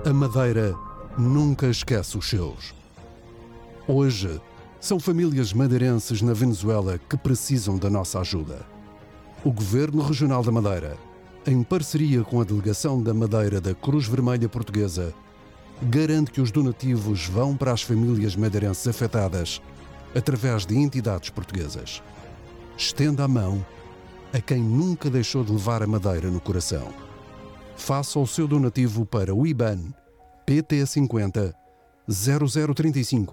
A Madeira nunca esquece os seus. Hoje, são famílias madeirenses na Venezuela que precisam da nossa ajuda. O Governo Regional da Madeira, em parceria com a Delegação da Madeira da Cruz Vermelha Portuguesa, garante que os donativos vão para as famílias madeirenses afetadas através de entidades portuguesas. Estenda a mão a quem nunca deixou de levar a Madeira no coração. Faça o seu donativo para o IBAN PT50 0035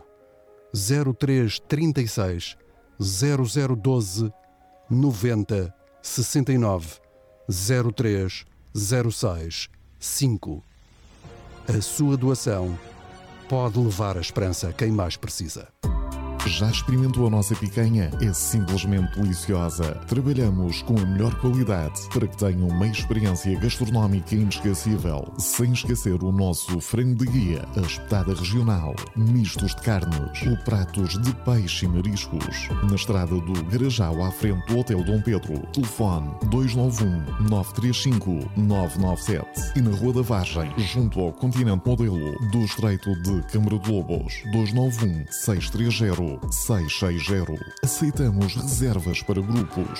0336 0012 90 69 03 06 5. A sua doação pode levar a esperança a quem mais precisa. Já experimentou a nossa picanha? É simplesmente deliciosa. Trabalhamos com a melhor qualidade para que tenham uma experiência gastronómica inesquecível. Sem esquecer o nosso frango de guia, a espetada regional, mistos de carnes ou pratos de peixe e mariscos. Na estrada do Garajal, à frente do Hotel Dom Pedro. Telefone 291-935-997. E na Rua da Vargem, junto ao Continente Modelo do Estreito de Câmara de Lobos. 291-630-660. Aceitamos reservas para grupos.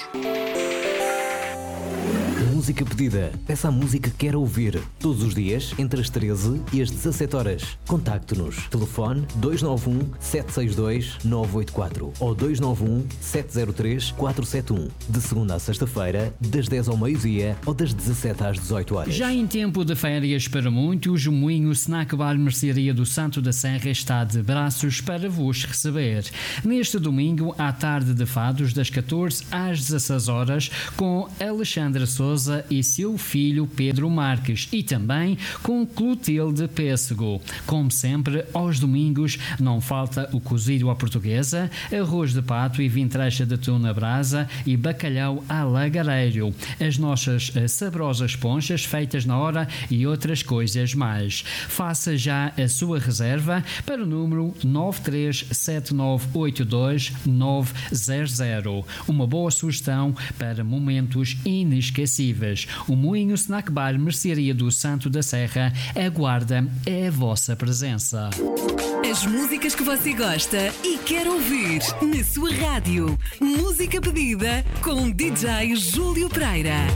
Música pedida. Peça a música que quer ouvir. Todos os dias, entre as 13 e as 17 horas. Contacte-nos. Telefone 291-762-984 ou 291-703-471. De segunda a sexta-feira, das 10 ao meio-dia ou das 17 às 18 horas. Já em tempo de férias para muitos, o Moinho Snack Bar Mercearia do Santo da Serra está de braços para vos receber. Neste domingo, à tarde de fados, das 14 às 16 horas, com Alexandra Souza e seu filho Pedro Marques e também com Clotilde Pêssego. Como sempre, aos domingos não falta o cozido à portuguesa, arroz de pato e vintrecha de atum na brasa e bacalhau à lagareiro, as nossas saborosas ponchas feitas na hora e outras coisas mais. Faça já a sua reserva para o número 937982900. Uma boa sugestão para momentos inesquecíveis. O Moinho Snack Bar Mercearia do Santo da Serra aguarda a vossa presença. As músicas que você gosta e quer ouvir na sua rádio. Música pedida com DJ Júlio Pereira.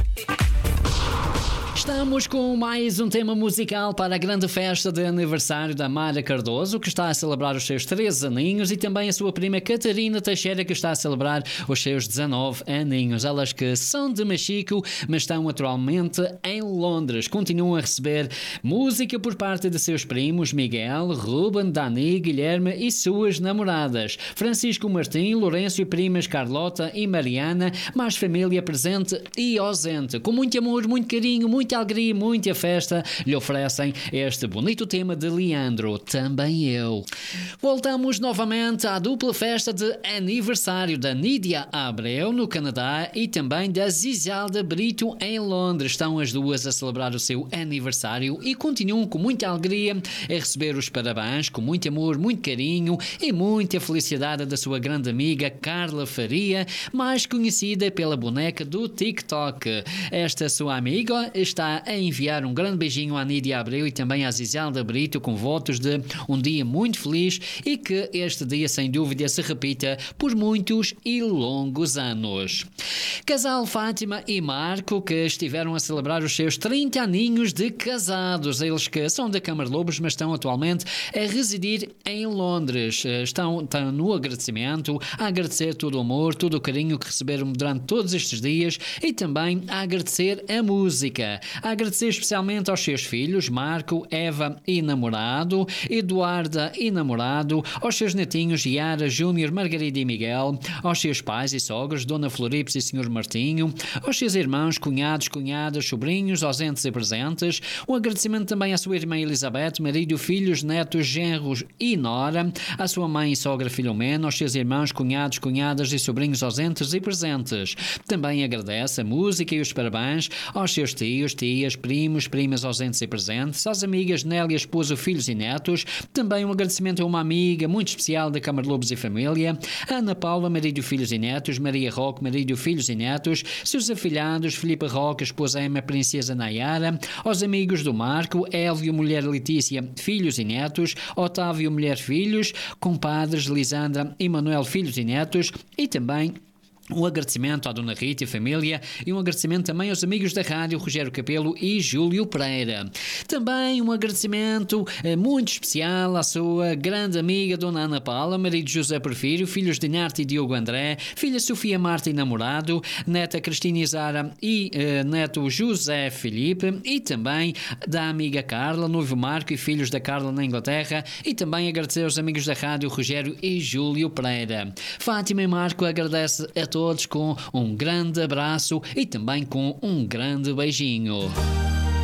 Estamos com mais um tema musical para a grande festa de aniversário da Mara Cardoso, que está a celebrar os seus 13 aninhos, e também a sua prima Catarina Teixeira, que está a celebrar os seus 19 aninhos. Elas que são de Mexico, mas estão atualmente em Londres. Continuam a receber música por parte de seus primos Miguel, Ruben, Dani, Guilherme e suas namoradas, Francisco, Martim, Lourenço e primas Carlota e Mariana, mais família presente e ausente. Com muito amor, muito carinho, muita alegria, muita festa, lhe oferecem este bonito tema de Leandro, Também Eu. Voltamos novamente à dupla festa de aniversário da Nídia Abreu, no Canadá, e também da Zisalda Brito, em Londres. Estão as duas a celebrar o seu aniversário e continuam com muita alegria a receber os parabéns, com muito amor, muito carinho e muita felicidade da sua grande amiga Carla Faria, mais conhecida pela boneca do TikTok. Esta sua amiga está a enviar um grande beijinho à Nídia Abreu e também à Zisalda Brito, com votos de um dia muito feliz e que este dia sem dúvida se repita por muitos e longos anos. Casal Fátima e Marco, que estiveram a celebrar os seus 30 aninhos de casados. Eles que são da Câmara de Lobos, mas estão atualmente a residir em Londres. Estão no agradecimento, a agradecer todo o amor, todo o carinho que receberam durante todos estes dias e também a agradecer a música. A agradecer especialmente aos seus filhos, Marco, Eva e namorado, Eduarda e namorado, aos seus netinhos, Yara, Júnior, Margarida e Miguel, aos seus pais e sogros, Dona Floripes e Sr. Martinho, aos seus irmãos, cunhados, cunhadas, sobrinhos, ausentes e presentes. Um agradecimento também à sua irmã Elizabeth, marido, filhos, netos, genros e nora, à sua mãe e sogra Filomena, aos seus irmãos, cunhados, cunhadas e sobrinhos ausentes e presentes. Também agradece a música e os parabéns aos seus tios, tias, primos, primas ausentes e presentes, às amigas Nélia, esposo, filhos e netos, também um agradecimento a uma amiga muito especial da Câmara de Lobos e Família, Ana Paula, marido, filhos e netos, Maria Roque, marido, filhos e netos, seus afilhados, Filipe Roque, esposa Emma, princesa Nayara, aos amigos do Marco, Hélio, mulher Letícia, filhos e netos, Otávio, mulher, filhos, compadres Lisandra e Manuel, filhos e netos, e também um agradecimento à Dona Rita e família e um agradecimento também aos amigos da rádio Rogério Capelo e Júlio Pereira. Também um agradecimento muito especial à sua grande amiga Dona Ana Paula, marido José Porfírio, filhos de Narte e Diogo André, filha Sofia Marta e namorado, neta Cristina Isara e neto José Felipe, e também da amiga Carla, noivo Marco e filhos da Carla na Inglaterra, e também agradecer aos amigos da rádio Rogério e Júlio Pereira. Fátima e Marco agradece a todos com um grande abraço e também com um grande beijinho.